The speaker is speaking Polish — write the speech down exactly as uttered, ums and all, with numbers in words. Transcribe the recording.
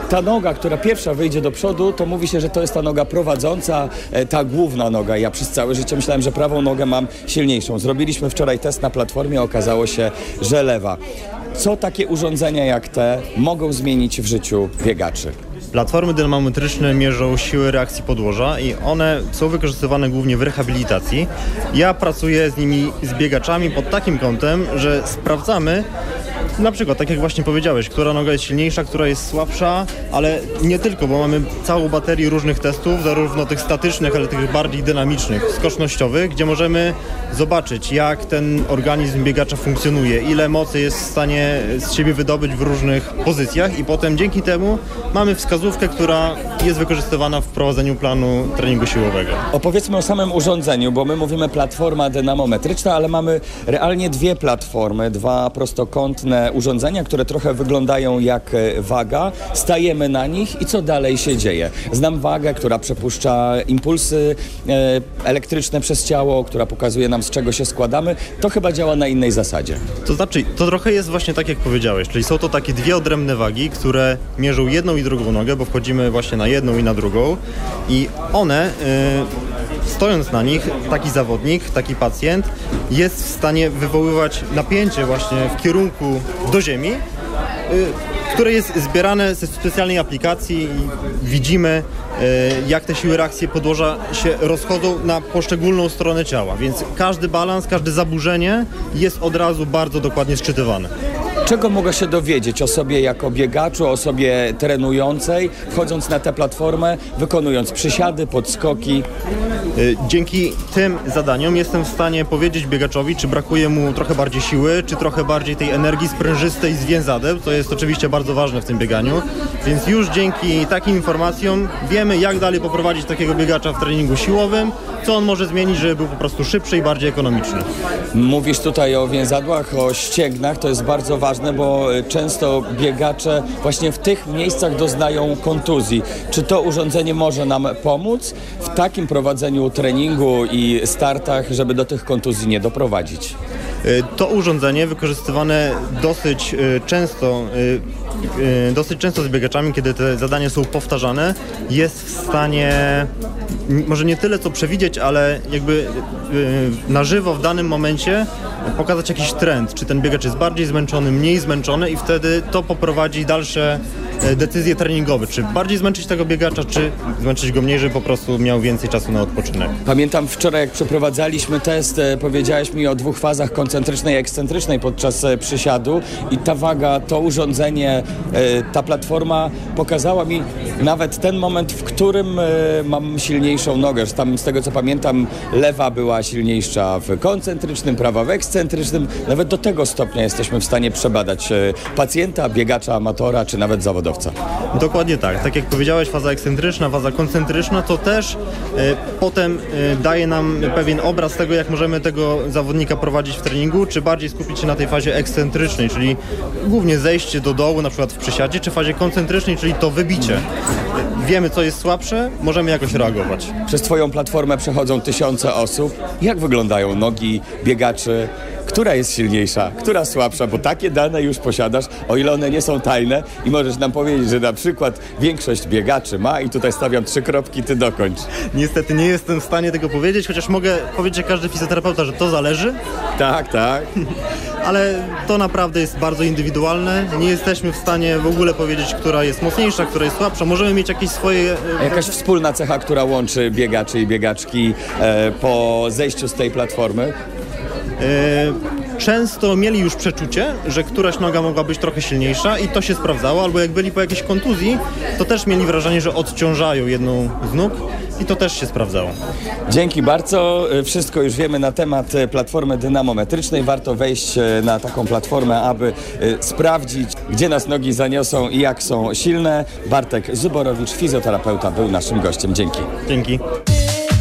ta noga, która pierwsza wyjdzie do przodu, to mówi się, że to jest ta noga prowadząca, ta główna noga. Ja przez całe życie myślałem, że prawą nogę mam silniejszą. Zrobiliśmy wczoraj test na platformie, okazało się, że lewa. Co takie urządzenia jak te mogą zmienić w życiu biegaczy? Platformy dynamometryczne mierzą siły reakcji podłoża i one są wykorzystywane głównie w rehabilitacji. Ja pracuję z nimi, z biegaczami pod takim kątem, że sprawdzamy, na przykład, tak jak właśnie powiedziałeś, która noga jest silniejsza, która jest słabsza, ale nie tylko, bo mamy całą baterię różnych testów, zarówno tych statycznych, ale tych bardziej dynamicznych, skocznościowych, gdzie możemy zobaczyć, jak ten organizm biegacza funkcjonuje, ile mocy jest w stanie z siebie wydobyć w różnych pozycjach i potem dzięki temu mamy wskazówkę, która jest wykorzystywana w prowadzeniu planu treningu siłowego. Opowiedzmy o samym urządzeniu, bo my mówimy platforma dynamometryczna, ale mamy realnie dwie platformy, dwa prostokątne urządzenia, które trochę wyglądają jak waga. Stajemy na nich i co dalej się dzieje? Znam wagę, która przepuszcza impulsy e, elektryczne przez ciało, która pokazuje nam, z czego się składamy. To chyba działa na innej zasadzie. To znaczy, to trochę jest właśnie tak, jak powiedziałeś, czyli są to takie dwie odrębne wagi, które mierzą jedną i drugą nogę, bo wchodzimy właśnie na jedną i na drugą i one, y, stojąc na nich, taki zawodnik, taki pacjent jest w stanie wywoływać napięcie właśnie w kierunku do ziemi, y, które jest zbierane ze specjalnej aplikacji i widzimy, jak te siły reakcji podłoża się rozchodzą na poszczególną stronę ciała, więc każdy balans, każde zaburzenie jest od razu bardzo dokładnie sczytywane. Czego mogę się dowiedzieć o sobie jako biegaczu, o sobie trenującej, wchodząc na tę platformę, wykonując przysiady, podskoki? Dzięki tym zadaniom jestem w stanie powiedzieć biegaczowi, czy brakuje mu trochę bardziej siły, czy trochę bardziej tej energii sprężystej z więzadeł, co jest oczywiście bardzo ważne w tym bieganiu, więc już dzięki takim informacjom wiemy, jak dalej poprowadzić takiego biegacza w treningu siłowym, co on może zmienić, żeby był po prostu szybszy i bardziej ekonomiczny. Mówisz tutaj o więzadłach, o ścięgnach, to jest bardzo ważne, bo często biegacze właśnie w tych miejscach doznają kontuzji. Czy to urządzenie może nam pomóc w takim prowadzeniu treningu i startach, żeby do tych kontuzji nie doprowadzić? To urządzenie wykorzystywane dosyć często, dosyć często z biegaczami, kiedy te zadania są powtarzane, jest w stanie może nie tyle co przewidzieć, ale jakby na żywo w danym momencie pokazać jakiś trend, czy ten biegacz jest bardziej zmęczony, mniej zmęczony i wtedy to poprowadzi dalsze decyzje treningowe, czy bardziej zmęczyć tego biegacza, czy zmęczyć go mniej, żeby po prostu miał więcej czasu na odpoczynek. Pamiętam wczoraj, jak przeprowadzaliśmy test, powiedziałeś mi o dwóch fazach koncentrycznej i ekscentrycznej podczas przysiadu i ta waga, to urządzenie, ta platforma pokazała mi nawet ten moment, w którym mam silniejszą nogę, że tam z tego co pamiętam lewa była silniejsza w koncentrycznym, prawa w ekscentrycznym. Nawet do tego stopnia jesteśmy w stanie przebadać pacjenta, biegacza, amatora, czy nawet zawodowca. Dokładnie tak. Tak jak powiedziałeś, faza ekscentryczna, faza koncentryczna, to też e, potem e, daje nam pewien obraz tego, jak możemy tego zawodnika prowadzić w treningu, czy bardziej skupić się na tej fazie ekscentrycznej, czyli głównie zejście do dołu, na przykład w przysiadzie, czy fazie koncentrycznej, czyli to wybicie. Wiemy, co jest słabsze, możemy jakoś reagować. Przez Twoją platformę przechodzą tysiące osób. Jak wyglądają nogi biegaczy? Która jest silniejsza, która słabsza, bo takie dane już posiadasz, o ile one nie są tajne i możesz nam powiedzieć, że na przykład większość biegaczy ma i tutaj stawiam trzy kropki, ty dokończ. Niestety nie jestem w stanie tego powiedzieć, chociaż mogę powiedzieć jak każdy fizjoterapeuta, że to zależy. Tak, tak. Ale to naprawdę jest bardzo indywidualne. Nie jesteśmy w stanie w ogóle powiedzieć, która jest mocniejsza, która jest słabsza. Możemy mieć jakieś swoje... A jakaś wspólna cecha, która łączy biegaczy i biegaczki e, po zejściu z tej platformy? Często mieli już przeczucie, że któraś noga mogła być trochę silniejsza i to się sprawdzało, albo jak byli po jakiejś kontuzji, to też mieli wrażenie, że odciążają jedną z nóg i to też się sprawdzało. Dzięki bardzo. Wszystko już wiemy na temat platformy dynamometrycznej. Warto wejść na taką platformę, aby sprawdzić, gdzie nas nogi zaniosą i jak są silne. Bartek Zuborowicz, fizjoterapeuta, był naszym gościem. Dzięki. Dzięki.